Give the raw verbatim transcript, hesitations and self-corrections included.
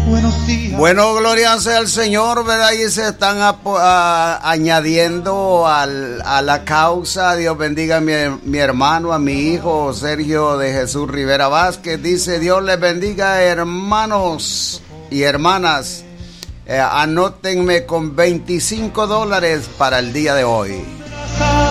Buenos días. Bueno, gloria sea al Señor, ¿verdad? Y se están a, a, añadiendo al, a la causa. Dios bendiga a mi, mi hermano, a mi hijo Sergio de Jesús Rivera Vázquez. Dice: Dios les bendiga, hermanos y hermanas. Eh, anótenme con veinticinco dólares para el día de hoy.